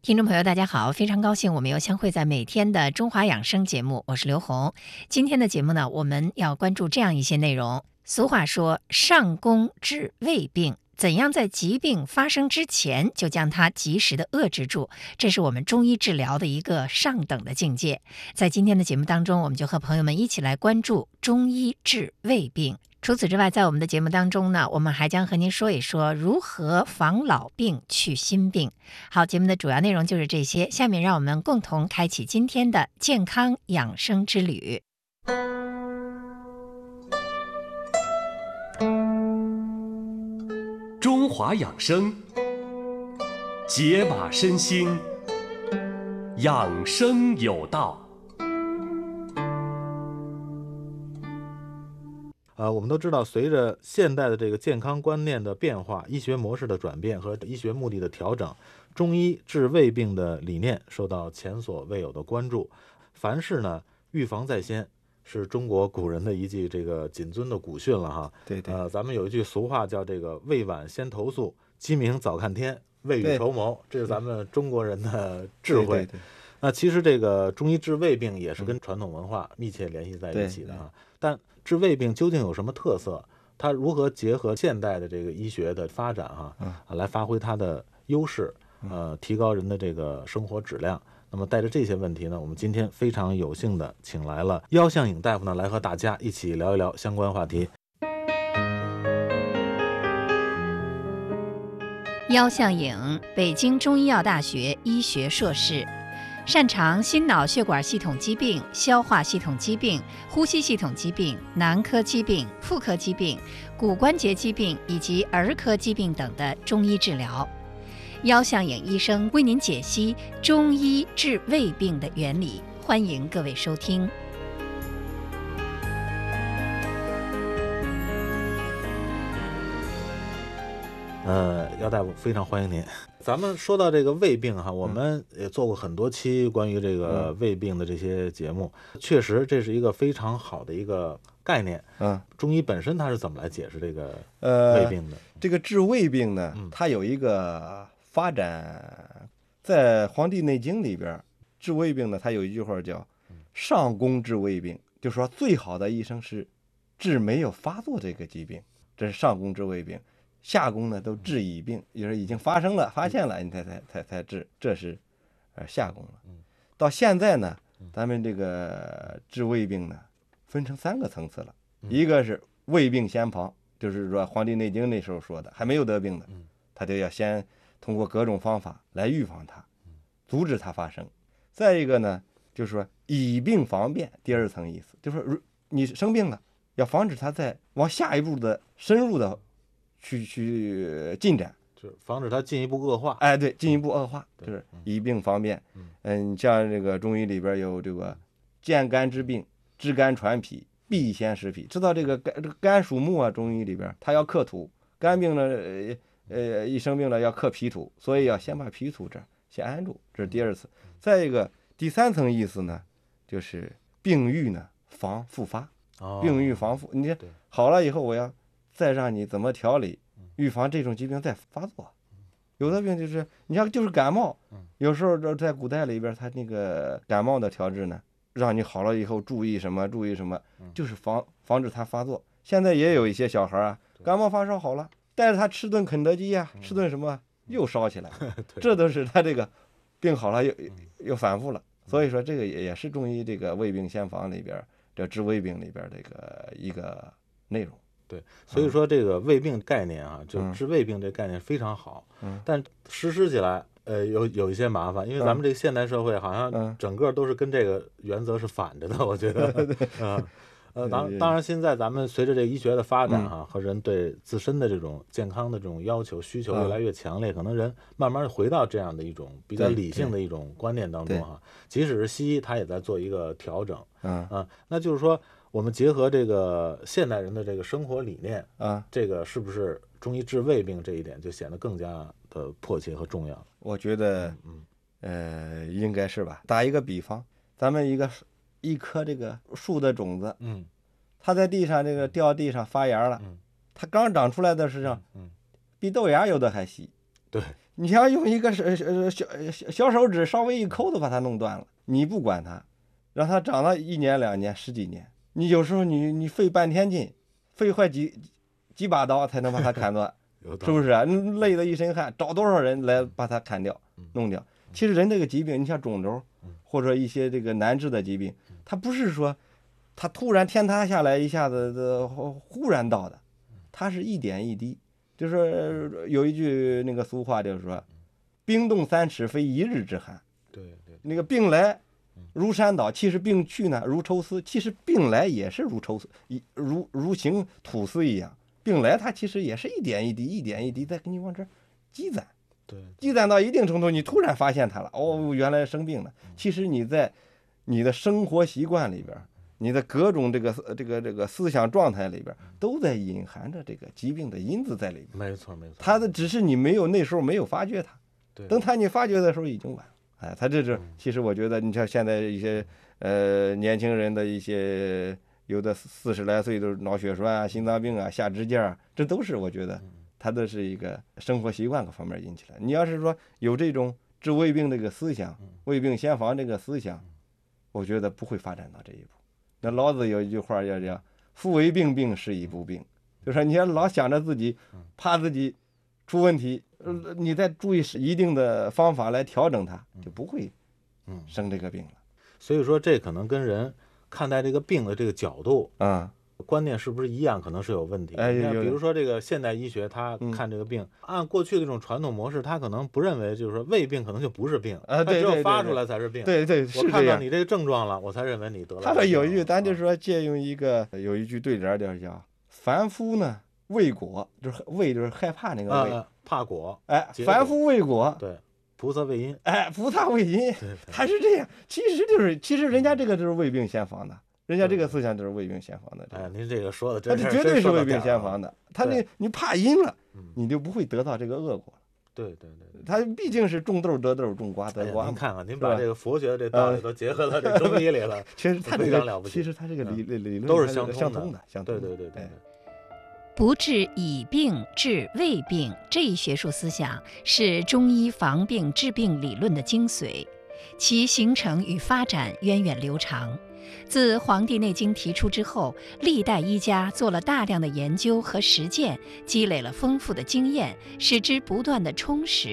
听众朋友大家好，非常高兴我们又相会在每天的中华养生节目，我是刘红。今天的节目呢，我们要关注这样一些内容。俗话说上工治未病，怎样在疾病发生之前就将它及时的遏制住，这是我们中医治疗的一个上等的境界。在今天的节目当中，我们就和朋友们一起来关注中医治胃病。除此之外，在我们的节目当中呢，我们还将和您说一说如何防老病去新病。好，节目的主要内容就是这些，下面让我们共同开启今天的健康养生之旅。 中华养生，解码身心，养生有道。 我们都知道，随着现代的这个健康观念的变化、医学模式的转变和医学目的的调整，中医治胃病的理念受到前所未有的关注。凡事呢，预防在先，是中国古人的一句这个谨遵的古训了哈。 对对。 咱们有一句俗话叫这个“未晚先投宿，鸡鸣早看天，未雨绸缪”，这是咱们中国人的智慧。 对。 那其实这个中医治胃病也是跟传统文化密切联系在一起的哈。但治胃病究竟有什么特色？它如何结合现代的这个医学的发展来发挥它的优势，提高人的这个生活质量？那么带着这些问题呢，我们今天非常有幸的请来了腰向颖大夫呢，来和大家一起聊一聊相关话题。 腰向颖，北京中医药大学医学硕士，擅长心脑血管系统疾病、消化系统疾病、呼吸系统疾病、男科疾病、妇科疾病、骨关节疾病以及儿科疾病等的中医治疗。腰向颖医生为您解析中医治胃病的原理，欢迎各位收听。 姚大夫非常欢迎您。咱们说到这个胃病哈，我们也做过很多期关于这个胃病的这些节目，确实这是一个非常好的一个概念。中医本身它是怎么来解释这个胃病的？ 这个治胃病呢，它有一个发展，在《黄帝内经》里边，治胃病呢，它有一句话叫“上工治胃病”，就是说最好的医生是治没有发作这个疾病，这是上工治胃病。下工呢都治已病，就是已经发生了、发现了，你才治，这是下工了。到现在呢，咱们这个治胃病呢，分成3个层次了。一个是胃病先防，就是说《黄帝内经》那时候说的，还没有得病的，他就要先通过各种方法来预防它，阻止它发生。再一个呢，就是说以病防变，第2层意思，就是说你生病了，要防止它再往下一步的深入的去进展， 就是防止它进一步恶化。 对，进一步恶化，就是以病防变。像这个中医里边有这个见肝之病，知肝传脾，必先食脾。知道这个肝属木啊，中医里边它要克土，肝病呢，一生病了要克脾土，所以要先把脾土这儿先安住，这是第2次。再一个第3层意思呢，就是病愈呢防复发，病愈防复。你好了以后，我要再让你怎么调理，预防这种疾病再发作。有的病就是你像就是感冒，有时候在古代里边，他那个感冒的调治呢，让你好了以后注意什么，就是防止它发作。现在也有一些小孩感冒发烧好了，带着他吃顿肯德基吃顿什么又烧起来了，这都是他这个病好了又反复了。所以说这个也是中医这个胃病先防里边这治胃病里边这个一个内容。 对，所以说这个胃病概念就治胃病这概念非常好，但实施起来有一些麻烦，因为咱们这个现代社会好像整个都是跟这个原则是反着的，我觉得。当然现在咱们随着这个医学的发展和人对自身的这种健康的这种要求需求越来越强烈，可能人慢慢回到这样的一种比较理性的一种观念当中即使是西医它也在做一个调整。那就是说我们结合这个现代人的这个生活理念这个是不是中医治胃病这一点就显得更加的迫切和重要？ 我觉得应该是吧。打一个比方，咱们一颗这个树的种子，它在地上这个掉地上发芽了，它刚长出来的时候，比豆芽有的还细。 对， 你想用一个小手指稍微一抠就把它弄断了，你不管它，让它长到1年2年10几年，你有时候你费半天劲，费坏几把刀才能把它砍断，是不是啊？累得一身汗，找多少人来把它砍掉弄掉？其实人这个疾病，你像肿瘤或者一些这个难治的疾病，它不是说它突然天塌下来一下子忽然到的，它是一点一滴。就是有一句那个俗话，就是说冰冻3尺非一日之寒。 对， 那个病来如山倒，其实病去呢如抽丝。其实病来也是如抽丝，如行吐丝一样。病来它其实也是一点一滴一点一滴在给你往这积攒。 对， 积攒到一定程度，你突然发现它了，哦，原来生病了。其实你在你的生活习惯里边，你的各种这个思想状态里边，都在隐含着这个疾病的因子在里边。 没错。 它的只是你那时候没有发觉它，等你发觉的时候已经晚了。哎，它这是其实我觉得，你像现在一些年轻人的一些有的40来岁都是脑血栓啊、心脏病啊、下支架啊，这都是我觉得它都是一个生活习惯各方面引起来。你要是说有这种治胃病这个思想，胃病先防这个思想，我觉得不会发展到这一步。那老子有一句话叫这夫为病，病是以不病，就是说你要老想着自己，怕自己出问题，你再注意一定的方法来调整它，就不会生这个病了。 所以说这可能跟人看待这个病的这个角度观念是不是一样，可能是有问题。比如说这个现代医学，他看这个病，按过去的这种传统模式，他可能不认为就是说胃病可能就不是病，他只有发出来才是病。 对， 我看到你这个症状了，我才认为你得了。 他有一句，咱就说借用有一句对联叫“凡夫呢畏果”，就是畏就是害怕那个畏， 怕果。 凡夫畏果， 对，菩萨畏因。 菩萨畏因，他是这样。其实人家这个就是胃病先防的。人家这个思想就是胃病先防的。 您这个说的真是， 他绝对是胃病先防的。他你怕阴了，你就不会得到这个恶果了。 对， 他毕竟是种豆得豆，种瓜得瓜。 您看看，您把这个佛学的这道理都结合到这中医里了， 其实他非常了不起。 其实他这个理论都是相通的。 对。 不治已病治未病这一学术思想是中医防病治病理论的精髓，其形成与发展源远流长。自《黄帝内经》提出之后，历代医家做了大量的研究和实践，积累了丰富的经验，使之不断的充实